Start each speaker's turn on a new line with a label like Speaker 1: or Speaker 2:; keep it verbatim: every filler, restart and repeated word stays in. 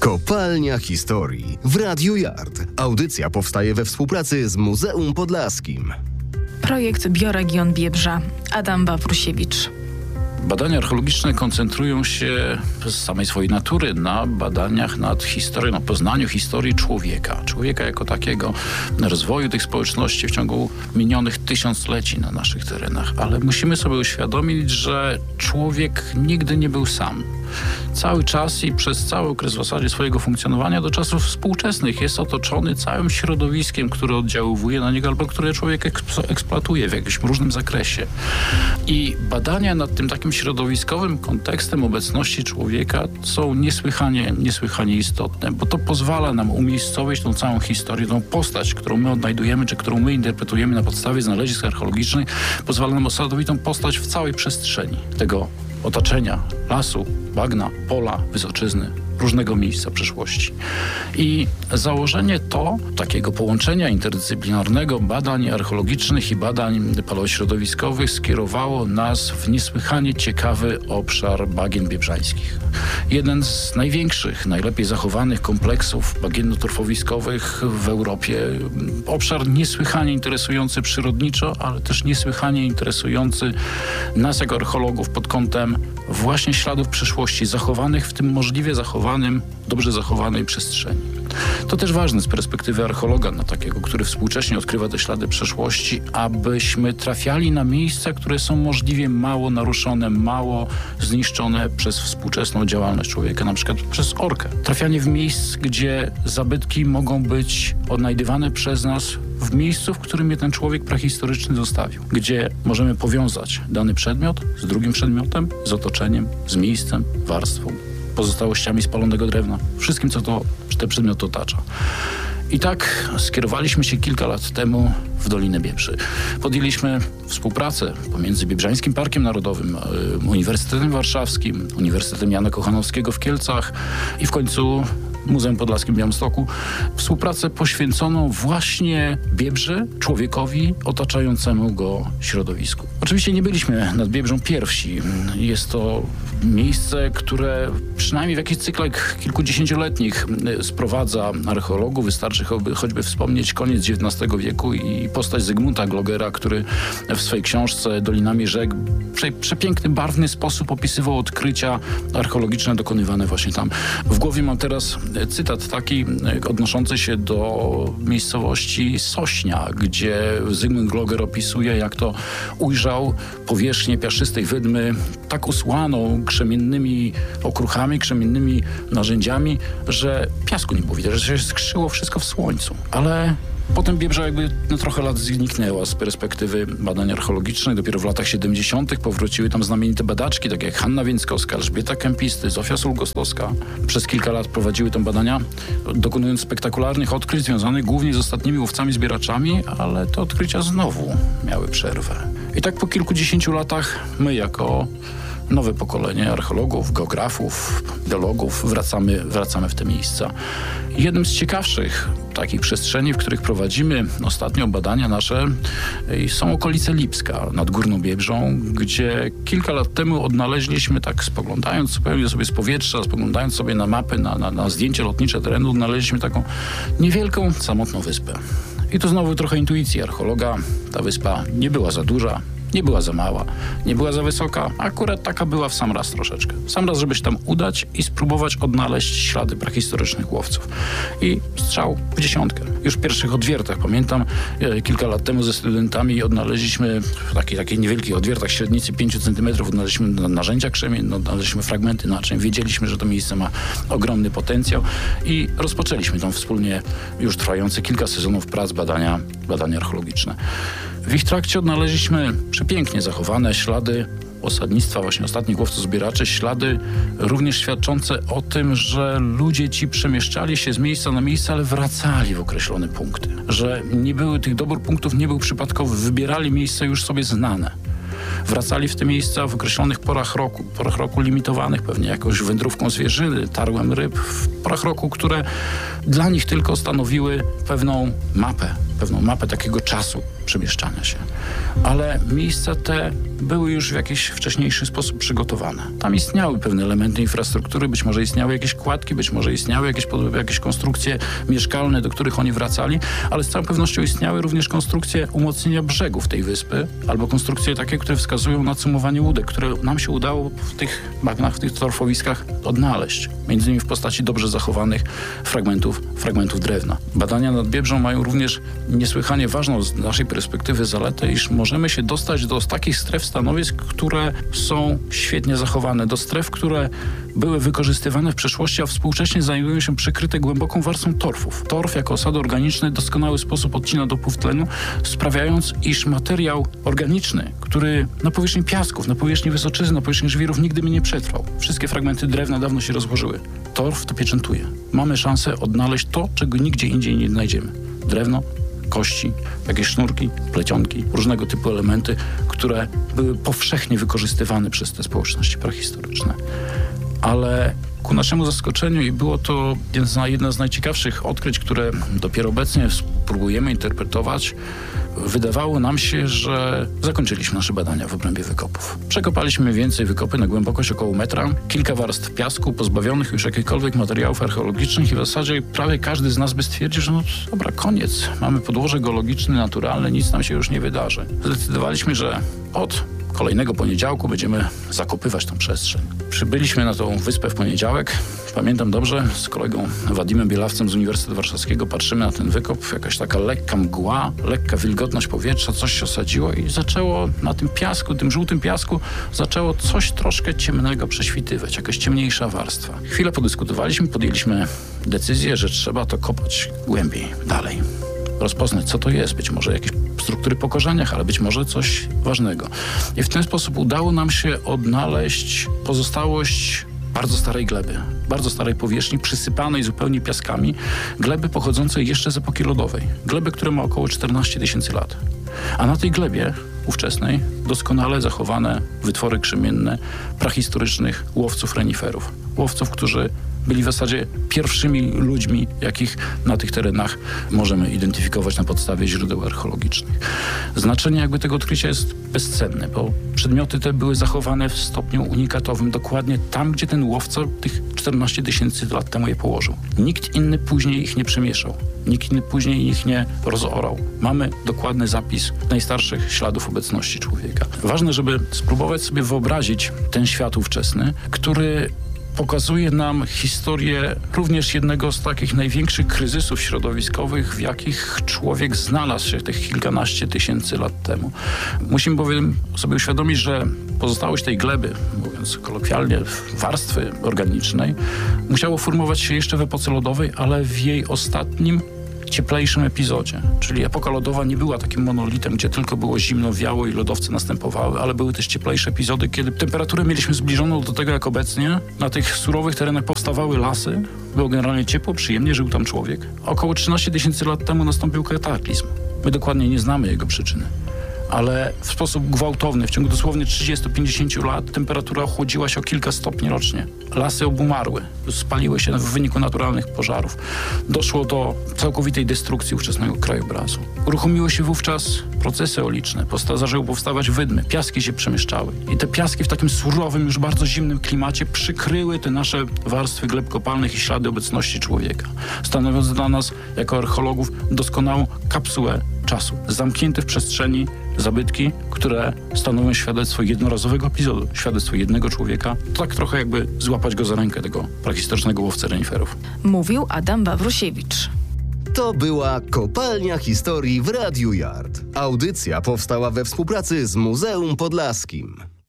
Speaker 1: Kopalnia Historii w Radiu Yard. Audycja powstaje we współpracy z Muzeum Podlaskim.
Speaker 2: Projekt Bioregion Biebrza. Adam Wawrusiewicz.
Speaker 3: Badania archeologiczne koncentrują się z samej swojej natury na badaniach nad historią, na poznaniu historii człowieka. Człowieka jako takiego, rozwoju tych społeczności w ciągu minionych tysiącleci na naszych terenach. Ale musimy sobie uświadomić, że człowiek nigdy nie był sam. Cały czas i przez cały okres w zasadzie swojego funkcjonowania do czasów współczesnych jest otoczony całym środowiskiem, które oddziałuje na niego albo które człowiek eksploatuje w jakimś różnym zakresie. I badania nad tym takim środowiskowym kontekstem obecności człowieka są niesłychanie, niesłychanie istotne, bo to pozwala nam umiejscowić tą całą historię, tą postać, którą my odnajdujemy, czy którą my interpretujemy na podstawie znalezisk archeologicznych, pozwala nam osładowić tą postać w całej przestrzeni tego otoczenia, lasu, bagna, pola, wysoczyzny, różnego miejsca przeszłości. I założenie to takiego połączenia interdyscyplinarnego badań archeologicznych i badań paleośrodowiskowych skierowało nas w niesłychanie ciekawy obszar bagien biebrzańskich. Jeden z największych, najlepiej zachowanych kompleksów bagienno-torfowiskowych w Europie. Obszar niesłychanie interesujący przyrodniczo, ale też niesłychanie interesujący nas jako archeologów pod kątem właśnie śladów przeszłości zachowanych w tym możliwie zachowanym, dobrze zachowanej przestrzeni. To też ważne z perspektywy archeologa, no takiego, który współcześnie odkrywa te ślady przeszłości, abyśmy trafiali na miejsca, które są możliwie mało naruszone, mało zniszczone przez współczesną działalność człowieka, na przykład przez orkę. Trafianie w miejsc, gdzie zabytki mogą być odnajdywane przez nas w miejscu, w którym je ten człowiek prehistoryczny zostawił, gdzie możemy powiązać dany przedmiot z drugim przedmiotem, z otoczeniem, z miejscem, warstwą, pozostałościami spalonego drewna, wszystkim, co to, ten przedmiot otacza. I tak skierowaliśmy się kilka lat temu w Dolinę Biebrzy. Podjęliśmy współpracę pomiędzy Biebrzańskim Parkiem Narodowym, Uniwersytetem Warszawskim, Uniwersytetem Jana Kochanowskiego w Kielcach i w końcu Muzeum Podlaskim w Białymstoku. Współpracę poświęconą właśnie Biebrzy, człowiekowi otaczającemu go środowisku. Oczywiście nie byliśmy nad Biebrzą pierwsi. Jest to miejsce, które przynajmniej w jakichś cyklach kilkudziesięcioletnich sprowadza archeologów. Wystarczy choćby, choćby wspomnieć koniec dziewiętnastego wieku i postać Zygmunta Glogera, który w swojej książce Dolinami Rzek w przepiękny, barwny sposób opisywał odkrycia archeologiczne dokonywane właśnie tam. W głowie mam teraz cytat taki odnoszący się do miejscowości Sośnia, gdzie Zygmunt Gloger opisuje, jak to ujrzał powierzchnię piaszczystej wydmy tak usłaną krzemiennymi okruchami, krzemiennymi narzędziami, że piasku nie było widać, że się skrzyło wszystko w słońcu. Ale potem Biebrza jakby na trochę lat zniknęła z perspektywy badań archeologicznych. Dopiero w latach siedemdziesiątych powróciły tam znamienite badaczki, takie jak Hanna Więckowska, Elżbieta Kempisty, Zofia Sulgostowska. Przez kilka lat prowadziły tam badania, dokonując spektakularnych odkryć związanych głównie z ostatnimi łowcami, zbieraczami, ale te odkrycia znowu miały przerwę. I tak po kilkudziesięciu latach my jako nowe pokolenie archeologów, geografów, biologów wracamy, wracamy w te miejsca. Jednym z ciekawszych takich przestrzeni, w których prowadzimy ostatnio badania nasze, są okolice Lipska nad Górną Biebrzą, gdzie kilka lat temu odnaleźliśmy, tak spoglądając zupełnie sobie z powietrza, spoglądając sobie na mapy, na, na, na zdjęcie lotnicze terenu, odnaleźliśmy taką niewielką, samotną wyspę. I to znowu trochę intuicji archeologa. Ta wyspa nie była za duża, nie była za mała, nie była za wysoka, akurat taka była w sam raz troszeczkę. W sam raz, żeby się tam udać i spróbować odnaleźć ślady prehistorycznych łowców. I strzał w dziesiątkę. Już w pierwszych odwiertach, pamiętam, kilka lat temu ze studentami odnaleźliśmy w takich, takich niewielkich odwiertach średnicy pięciu centymetrów, odnaleźliśmy narzędzia krzemienne, odnaleźliśmy fragmenty naczyń. Wiedzieliśmy, że to miejsce ma ogromny potencjał i rozpoczęliśmy tam wspólnie już trwające kilka sezonów prac badania, badania archeologiczne. W ich trakcie odnaleźliśmy przepięknie zachowane ślady osadnictwa właśnie ostatnich łowców-zbieraczy, ślady również świadczące o tym, że ludzie ci przemieszczali się z miejsca na miejsce, ale wracali w określone punkty. Że nie były tych dobór punktów, nie był przypadkowy, wybierali miejsca już sobie znane. Wracali w te miejsca w określonych porach roku, porach roku limitowanych pewnie jakąś wędrówką zwierzyny, tarłem ryb, w porach roku, które dla nich tylko stanowiły pewną mapę, pewną mapę takiego czasu przemieszczania się. Ale miejsca te były już w jakiś wcześniejszy sposób przygotowane. Tam istniały pewne elementy infrastruktury, być może istniały jakieś kładki, być może istniały jakieś, jakieś konstrukcje mieszkalne, do których oni wracali, ale z całą pewnością istniały również konstrukcje umocnienia brzegów tej wyspy, albo konstrukcje takie, które wskazują na cumowanie łódek, które nam się udało w tych bagnach, w tych torfowiskach odnaleźć. Między innymi w postaci dobrze zachowanych fragmentów, fragmentów drewna. Badania nad Biebrą mają również niesłychanie ważną z naszej perspektywy zaletę, iż możemy się dostać do takich stref stanowisk, które są świetnie zachowane, do stref, które były wykorzystywane w przeszłości, a współcześnie znajdują się przykryte głęboką warstwą torfów. Torf jako osady organiczne w doskonały sposób odcina dopływ tlenu, sprawiając, iż materiał organiczny, który na powierzchni piasków, na powierzchni wysoczyzny, na powierzchni żwirów nigdy by nie przetrwał. Wszystkie fragmenty drewna dawno się rozłożyły. Torf to pieczętuje. Mamy szansę odnaleźć to, czego nigdzie indziej nie znajdziemy. Drewno, kości, jakieś sznurki, plecionki, różnego typu elementy, które były powszechnie wykorzystywane przez te społeczności prehistoryczne. Ale ku naszemu zaskoczeniu, i było to jedno z najciekawszych odkryć, które dopiero obecnie próbujemy interpretować, wydawało nam się, że zakończyliśmy nasze badania w obrębie wykopów. Przekopaliśmy mniej więcej wykopy na głębokość około metra, kilka warstw piasku pozbawionych już jakichkolwiek materiałów archeologicznych i w zasadzie prawie każdy z nas by stwierdził, że no dobra, koniec. Mamy podłoże geologiczne, naturalne, nic nam się już nie wydarzy. Zdecydowaliśmy, że od kolejnego poniedziałku będziemy zakopywać tą przestrzeń. Przybyliśmy na tą wyspę w poniedziałek. Pamiętam dobrze, z kolegą Wadimem Bielawcem z Uniwersytetu Warszawskiego patrzymy na ten wykop, jakaś taka lekka mgła, lekka wilgotność powietrza, coś się osadziło i zaczęło na tym piasku, tym żółtym piasku, zaczęło coś troszkę ciemnego prześwitywać, jakaś ciemniejsza warstwa. Chwilę podyskutowaliśmy, podjęliśmy decyzję, że trzeba to kopać głębiej, dalej. Rozpoznać, co to jest. Być może jakieś struktury po korzeniach, ale być może coś ważnego. I w ten sposób udało nam się odnaleźć pozostałość bardzo starej gleby, bardzo starej powierzchni, przysypanej zupełnie piaskami, gleby pochodzącej jeszcze z epoki lodowej. Gleby, która ma około czternaście tysięcy lat. A na tej glebie ówczesnej doskonale zachowane wytwory krzemienne prahistorycznych łowców reniferów. Łowców, którzy byli w zasadzie pierwszymi ludźmi, jakich na tych terenach możemy identyfikować na podstawie źródeł archeologicznych. Znaczenie jakby tego odkrycia jest bezcenne, bo przedmioty te były zachowane w stopniu unikatowym dokładnie tam, gdzie ten łowca tych czternaście tysięcy lat temu je położył. Nikt inny później ich nie przemieszał. Nikt inny później ich nie rozorał. Mamy dokładny zapis najstarszych śladów obecności człowieka. Ważne, żeby spróbować sobie wyobrazić ten świat ówczesny, który pokazuje nam historię również jednego z takich największych kryzysów środowiskowych, w jakich człowiek znalazł się tych kilkanaście tysięcy lat temu. Musimy bowiem sobie uświadomić, że pozostałość tej gleby, mówiąc kolokwialnie, warstwy organicznej, musiało formować się jeszcze w epoce lodowej, ale w jej ostatnim, cieplejszym epizodzie. Czyli epoka lodowa nie była takim monolitem, gdzie tylko było zimno, wiało i lodowce następowały, ale były też cieplejsze epizody, kiedy temperaturę mieliśmy zbliżoną do tego jak obecnie. Na tych surowych terenach powstawały lasy, było generalnie ciepło, przyjemnie, żył tam człowiek. Około trzynaście tysięcy lat temu nastąpił kataklizm. My dokładnie nie znamy jego przyczyny. Ale w sposób gwałtowny, w ciągu dosłownie trzydziestu do pięćdziesięciu lat temperatura ochłodziła się o kilka stopni rocznie. Lasy obumarły, spaliły się w wyniku naturalnych pożarów. Doszło do całkowitej destrukcji ówczesnego krajobrazu. Uruchomiły się wówczas procesy eoliczne, posta- zaczęły powstawać wydmy, piaski się przemieszczały. I te piaski w takim surowym, już bardzo zimnym klimacie przykryły te nasze warstwy gleb kopalnych i ślady obecności człowieka, stanowiąc dla nas, jako archeologów, doskonałą kapsułę czasu. Zamknięte w przestrzeni zabytki, które stanowią świadectwo jednorazowego epizodu, świadectwo jednego człowieka. To tak trochę jakby złapać go za rękę, tego prehistorycznego łowcę reniferów.
Speaker 2: Mówił Adam Wawrusiewicz.
Speaker 1: To była Kopalnia Historii w Radiu Yard. Audycja powstała we współpracy z Muzeum Podlaskim.